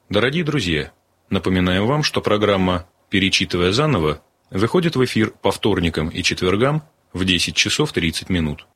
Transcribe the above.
Дорогие друзья, напоминаем вам, что программа «Перечитывая заново» выходит в эфир по вторникам и четвергам в 10 часов 30 минут.